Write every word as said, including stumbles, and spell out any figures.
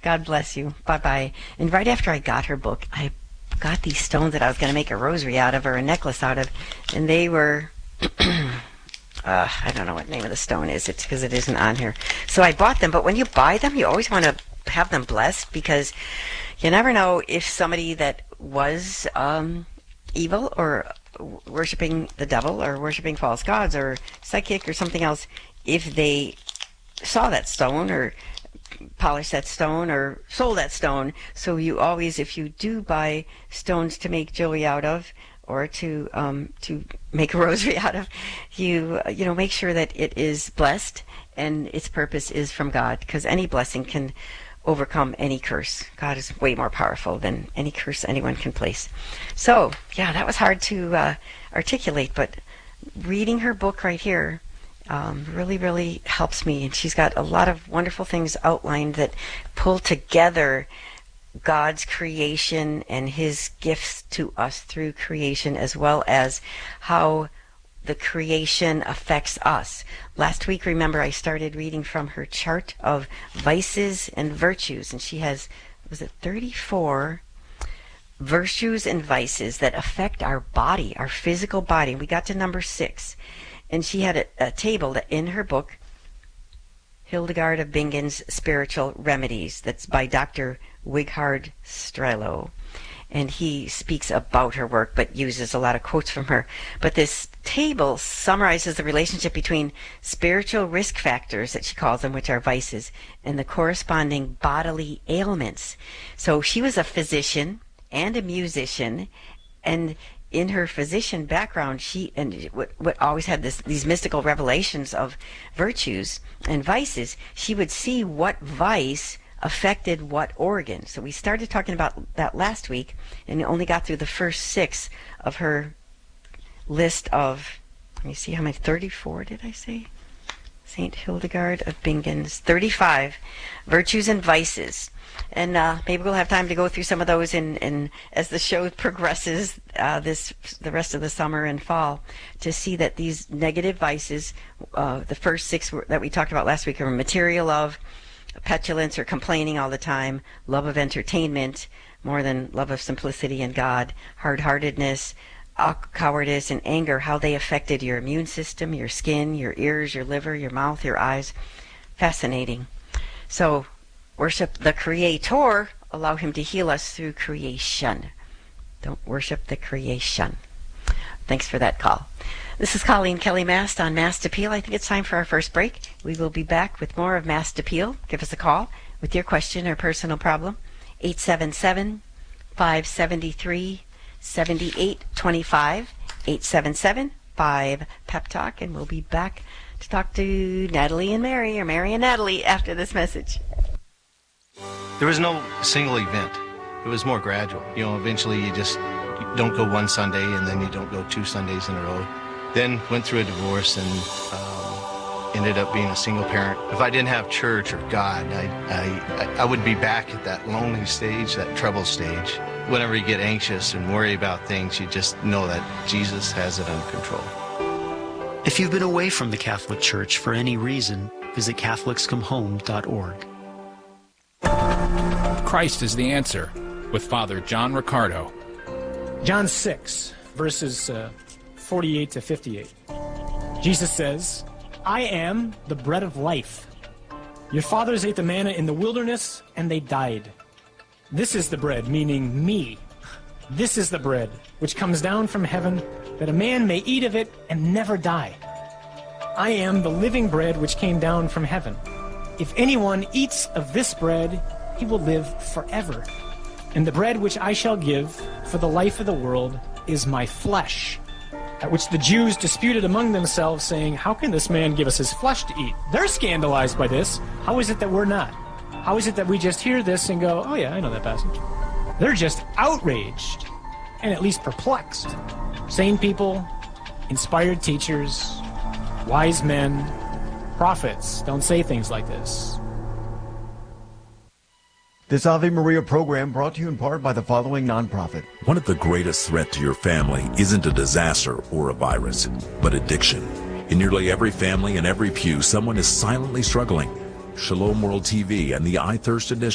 God bless you. Bye-bye. And right after I got her book, I got these stones that I was going to make a rosary out of or a necklace out of, and they were, uh, I don't know what name of the stone is. It's because it isn't on here. So I bought them, but when you buy them, you always want to have them blessed, because you never know if somebody that was um, evil or worshiping the devil or worshiping false gods or psychic or something else, if they saw that stone or polished that stone or sold that stone. So you always, if you do buy stones to make jewelry out of or to um, to make a rosary out of, you you know make sure that it is blessed and its purpose is from God, because any blessing can overcome any curse. God is way more powerful than any curse anyone can place. So yeah, that was hard to uh, articulate, but reading her book right here um, really really helps me, and she's got a lot of wonderful things outlined that pull together God's creation and his gifts to us through creation, as well as how the creation affects us. Last week, remember, I started reading from her chart of vices and virtues, and she has, was it thirty-four virtues and vices that affect our body, our physical body. We got to number six, and she had a, a table that in her book, Hildegard of Bingen's Spiritual Remedies, that's by Doctor Wighard Strelo. And he speaks about her work, but uses a lot of quotes from her. But this table summarizes the relationship between spiritual risk factors, that she calls them, which are vices, and the corresponding bodily ailments. So she was a physician and a musician, and in her physician background, she and what, what always had this, these mystical revelations of virtues and vices. She would see what vice affected what organ. So we started talking about that last week, and only got through the first six of her list of, let me see how many, thirty-four did I say? Saint Hildegard of Bingen's thirty-five virtues and vices. And uh, maybe we'll have time to go through some of those in, in as the show progresses uh, this the rest of the summer and fall, to see that these negative vices, uh, the first six were, that we talked about last week, are material love, petulance or complaining all the time, love of entertainment more than love of simplicity and God, hard-heartedness, cowardice, and anger, how they affected your immune system, your skin, your ears, your liver, your mouth, your eyes. Fascinating. So worship the Creator, allow him to heal us through creation. Don't worship the creation. Thanks for that call. This is Colleen Kelly Mast on Mast Appeal. I think it's time for our first break. We will be back with more of Mast Appeal. Give us a call with your question or personal problem. eight seven seven, five seven three, seven eight two five. eight seven seven, five, pep talk. And we'll be back to talk to Natalie and Mary, or Mary and Natalie, after this message. There was no single event. It was more gradual. You know, eventually you just you don't go one Sunday, and then you don't go two Sundays in a row. Then went through a divorce and um, ended up being a single parent. If I didn't have church or God, I, I, I would be back at that lonely stage, that trouble stage. Whenever you get anxious and worry about things, you just know that Jesus has it under control. If you've been away from the Catholic Church for any reason, visit Catholics Come Home dot org. Christ is the answer, with Father John Riccardo. John six, verses uh, forty-eight to fifty-eight. Jesus says, I am the bread of life. Your fathers ate the manna in the wilderness, and they died. This is the bread, meaning me. This is the bread which comes down from heaven, that a man may eat of it and never die. I am the living bread which came down from heaven. If anyone eats of this bread, he will live forever. And the bread which I shall give for the life of the world is my flesh. At which the Jews disputed among themselves, saying, how can this man give us his flesh to eat? They're scandalized by this. How is it that we're not? How is it that we just hear this and go, oh yeah, I know that passage? They're just outraged and at least perplexed. Sane people, inspired teachers, wise men, prophets don't say things like this. This Ave Maria program brought to you in part by the following nonprofit. One of the greatest threats to your family isn't a disaster or a virus, but addiction. In nearly every family and every pew, someone is silently struggling. Shalom World T V and the I Thirst Initiative